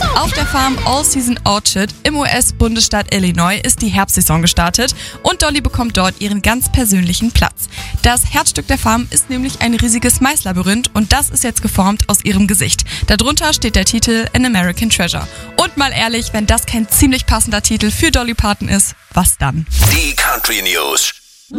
Auf der Farm All Season Orchard im US-Bundesstaat Illinois ist die Herbstsaison gestartet und Dolly bekommt dort ihren ganz persönlichen Platz. Das Herzstück der Farm ist nämlich ein riesiges Maislabyrinth und das ist jetzt geformt aus ihrem Gesicht. Darunter steht der Titel An American Treasure. Und mal ehrlich, wenn das kein ziemlich passender Titel für Dolly Parton ist, was dann? Die Country News.